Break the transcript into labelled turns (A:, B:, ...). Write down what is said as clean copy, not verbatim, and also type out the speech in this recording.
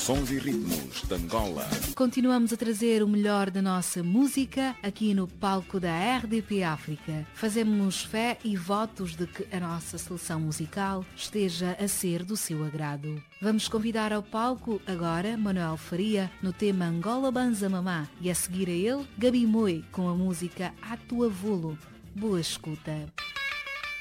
A: Sons e ritmos de Angola.
B: Continuamos a trazer o melhor da nossa música aqui no palco da RDP África. Fazemos fé e votos de que a nossa seleção musical esteja a ser do seu agrado. Vamos convidar ao palco agora Manuel Faria no tema Angola Banza Mamá e a seguir a ele Gabi Moi com a música A Tua Volo. Boa escuta.